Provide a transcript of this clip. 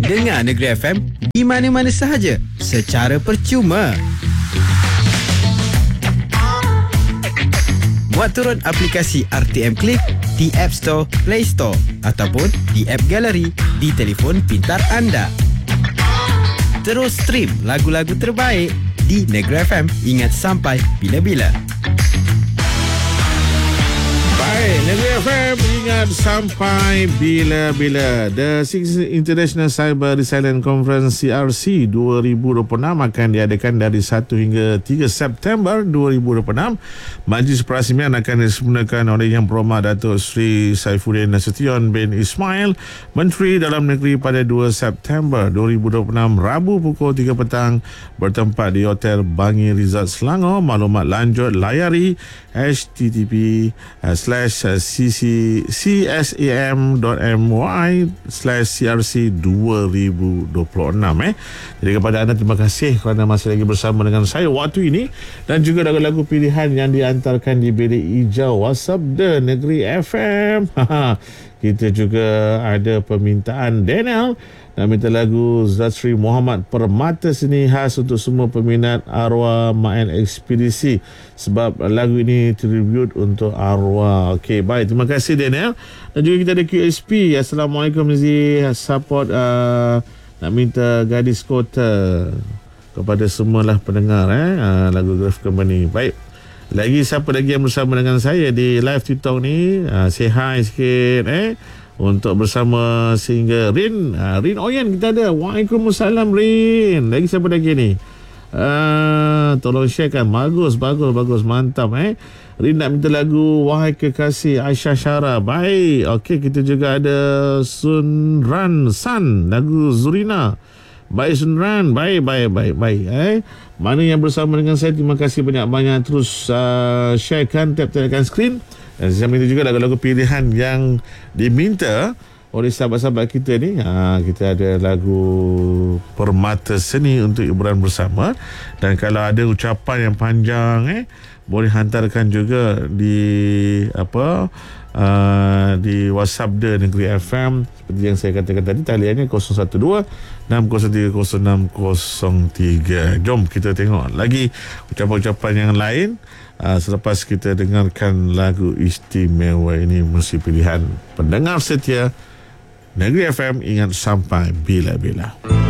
Dengar Negeri FM di mana-mana sahaja secara percuma. Muat turun aplikasi RTM Click di App Store, Play Store ataupun di App Gallery di telefon pintar anda. Terus stream lagu-lagu terbaik di Negeri FM. Ingat sampai bila-bila. Baik, Negeri FM ingat sampai bila-bila. The 6th International Cyber Resilience Conference CRC 2026 akan diadakan dari 1 hingga 3 September 2026. Majlis perasmian akan disempurnakan oleh Yang Berhormat Datuk Seri Saifuddin Nasution bin Ismail, Menteri Dalam Negeri, pada 2 September 2026 Rabu pukul 3 petang bertempat di Hotel Bangi Resort Selangor. Maklumat lanjut layari http://csam.my/crc2026. Jadi kepada anda, terima kasih kerana masih lagi bersama dengan saya waktu ini, dan juga lagu-lagu pilihan yang diantarkan di bilik hijau WhatsApp The Negeri FM. Kita juga ada permintaan Daniel nak minta lagu Zatri Muhammad Permata Seni khas untuk semua peminat arwah Main Ekspedisi, sebab lagu ini tribute untuk arwah. Okey, baik, terima kasih Daniel. Dan juga kita ada QSP. Assalamualaikum Nizi, support nak minta Gadis Kota kepada semualah pendengar lagu Graf Company. Baik, lagi siapa lagi yang bersama dengan saya di live TikTok ni? Say hi sikit untuk bersama sehingga Rin Oyen kita ada. Waalaikumsalam Rin. Lagi siapa lagi ni? Tolong sharekan. Bagus, mantap. Rin nak minta lagu Wahai Kekasih Aisyah Syara. Baik, okey, kita juga ada Sunran San, lagu Zurina. Baik Sunran, baik. Mana yang bersama dengan saya, terima kasih banyak-banyak. Terus sharekan, tap-tapkan skrin. Dan saya minta juga lagu-lagu pilihan yang diminta oleh sahabat-sahabat kita ni. Kita ada lagu Permata Seni untuk hiburan bersama. Dan kalau ada ucapan yang panjang boleh hantarkan juga di di WhatsApp The Negeri FM. Seperti yang saya katakan tadi, taliannya 012-603-0603. Jom kita tengok lagi ucapan-ucapan yang lain selepas kita dengarkan lagu istimewa ini, mesti pilihan pendengar setia Negeri FM ingat sampai bila-bila.